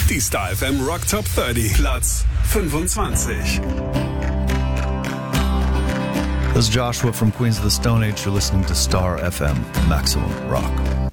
Die Star FM Rock Top 30, Platz 25. This is Joshua from Queens of the Stone Age. You're listening to Star FM, Maximum Rock.